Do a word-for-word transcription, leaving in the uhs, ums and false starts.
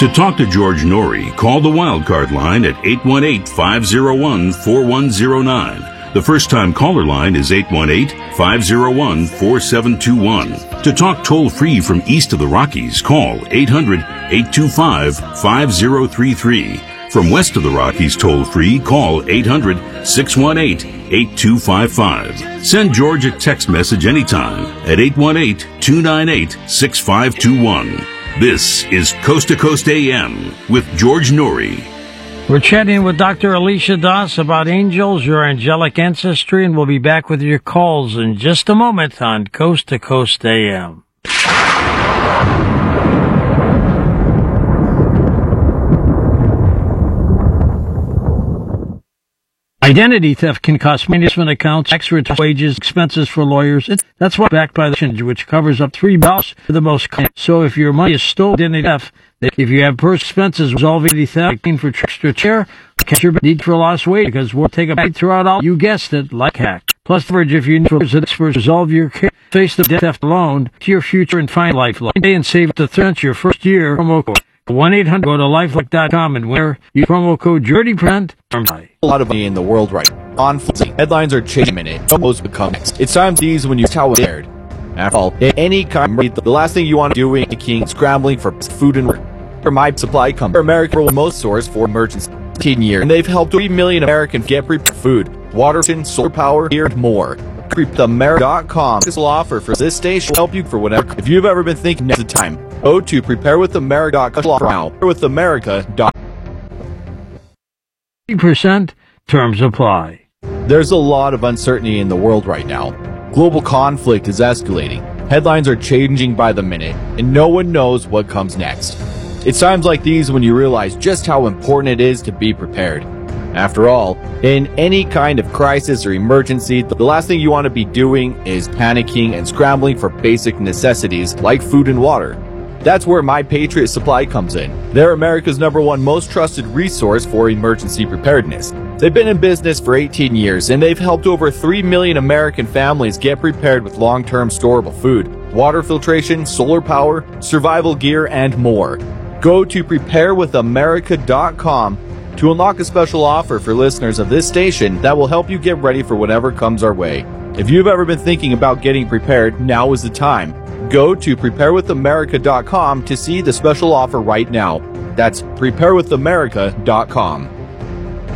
To talk to George Norrie, call the Wildcard line at eight one eight, five oh one, four one oh nine. The first-time caller line is eight one eight, five oh one, four seven two one. To talk toll-free from east of the Rockies, call eight hundred, eight two five, five oh three three. From west of the Rockies toll-free, call eight hundred, six one eight, eight two five five. Send George a text message anytime at eight one eight, two nine eight, six five two one. This is Coast to Coast A M with George Norrie. We're chatting with Doctor Alicia Das about angels, your angelic ancestry, and we'll be back with your calls in just a moment on Coast to Coast A M. Identity theft can cost management accounts, extra wages, expenses for lawyers. It's, that's why backed by the Exchange, which covers up three dollars for the most common. So if your money is stolen, identity theft, if you have personal expenses, resolve identity theft, for extra chair, catch your need for lost weight, because we'll take a bite throughout all, you guessed it, like hack. Plus coverage if you need for experts, resolve your care, face the theft alone to your future and find lifeline. Pay and save the threat your first year promo code. one eight hundred go to lifelike dot com and where you promo code Jordy Brent. A lot of money in the world right now. On headlines are changing a minute. Almost become next. It's times these when you're how scared. After all, any kind of the last thing you want to do is king scrambling for food and water. For my supply company, America will most source for emergency fifteen years, and they've helped three million Americans get prepared food, water, solar power, gear, and more. Prep the America dot com special offer for this station will help you for whatever. If you've ever been thinking now's the time, go to prepare with america dot com now. Prepare with america dot com. fifty percent terms apply. There's a lot of uncertainty in the world right now. Global conflict is escalating. Headlines are changing by the minute, and no one knows what comes next. It's times like these when you realize just how important it is to be prepared. After all, in any kind of crisis or emergency, the last thing you want to be doing is panicking and scrambling for basic necessities like food and water. That's where My Patriot Supply comes in. They're America's number one most trusted resource for emergency preparedness. They've been in business for eighteen years, and they've helped over three million American families get prepared with long-term storable food, water filtration, solar power, survival gear, and more. Go to prepare with america dot com to unlock a special offer for listeners of this station that will help you get ready for whatever comes our way. If you've ever been thinking about getting prepared, now is the time. Go to prepare with america dot com to see the special offer right now. That's prepare with america dot com.